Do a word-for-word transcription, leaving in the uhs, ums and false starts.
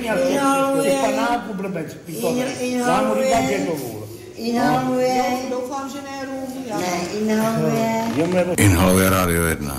inhaluje, těch panáků blbec, vám mu říká dětovůl. Inhaluje, doufám, že ne rum. Ne, inhaluje. Inhaluje Rádio jedna.